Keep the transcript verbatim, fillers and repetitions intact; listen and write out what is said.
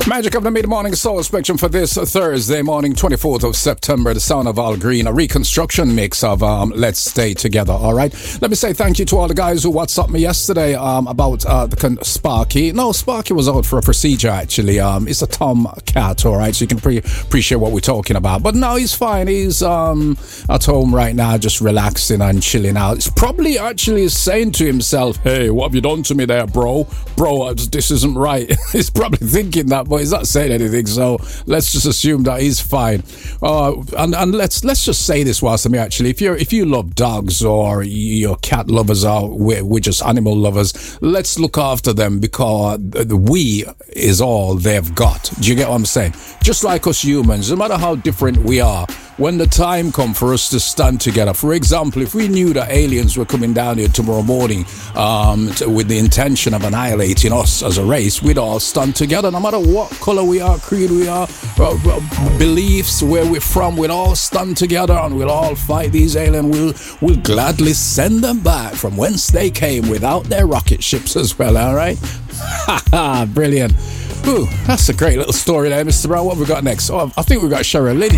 Magic of the mid-morning soul spectrum for this Thursday morning, twenty-fourth of September. The sound of Al Green, a reconstruction mix of um, Let's Stay Together. All right. Let me say thank you to all the guys who WhatsApped me yesterday um, about uh, the con- Sparky. No, Sparky was out for a procedure actually. Um, it's a tomcat. All right, so you can pre- appreciate what we're talking about. But no, he's fine. He's um, at home right now, just relaxing and chilling out. He's probably actually saying to himself, "Hey, what have you done to me there, bro? Bro, this isn't right." He's probably thinking that, but he's not saying anything, so let's just assume that he's fine. Uh, and and let's let's just say this whilst I'm here, actually. If you're if you love dogs or your cat lovers or we're, we're just animal lovers, let's look after them because we is all they've got. Do you get what I'm saying? Just like us humans, no matter how different we are, when the time comes for us to stand together. For example, if we knew that aliens were coming down here tomorrow morning um, to, with the intention of annihilating us as a race, we'd all stand together, no matter what color we are, creed we are, uh, uh, beliefs, where we're from, we'll all stand together and we'll all fight these aliens. We'll, we'll gladly send them back from whence they came without their rocket ships as well, all right? Ha ha, brilliant. Ooh, that's a great little story there, Mister Brown. What have we got next? Oh, I think we've got Cheryl Lynn.